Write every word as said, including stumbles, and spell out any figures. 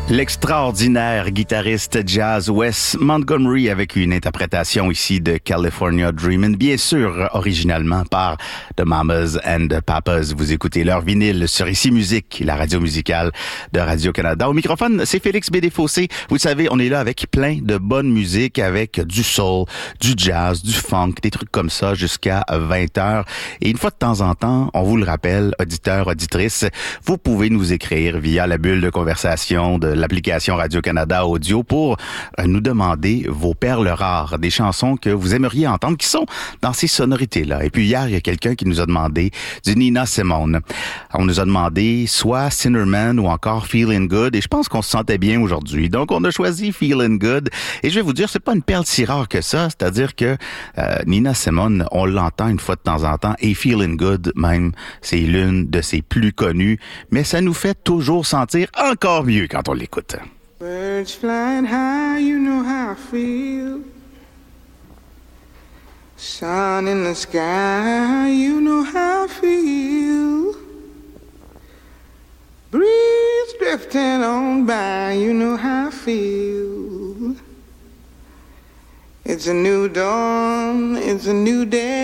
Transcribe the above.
L'extraordinaire guitariste jazz Wes Montgomery avec une interprétation ici de California Dreamin', bien sûr originalement par The Mamas and the Papas. Vous écoutez leur vinyle sur Ici Musique, la radio musicale de Radio-Canada. Au microphone, c'est Félix Bédéfossé. Vous le savez, on est là avec plein de bonne musique, avec du soul, du jazz, du funk, des trucs comme ça jusqu'à vingt heures. Et une fois de temps en temps, on vous le rappelle, auditeurs, auditrices, vous pouvez nous écrire via la bulle de conversation de l'application Radio-Canada Audio pour nous demander vos perles rares, des chansons que vous aimeriez entendre, qui sont dans ces sonorités-là. Et puis hier, il y a quelqu'un qui nous a demandé du Nina Simone. On nous a demandé soit Sinnerman ou encore Feelin' Good, et je pense qu'on se sentait bien aujourd'hui. Donc, on a choisi Feelin' Good. Et je vais vous dire, c'est pas une perle si rare que ça, c'est-à-dire que euh, Nina Simone, on l'entend une fois de temps en temps, et Feelin' Good, même, c'est l'une de ses plus connues, mais ça nous fait toujours sentir encore mieux quand on l'écoute. Birds flying high, you know how I feel. Sun in the sky, you know how I feel. Breeze drifting on by, you know how I feel. It's a new dawn, it's a new day.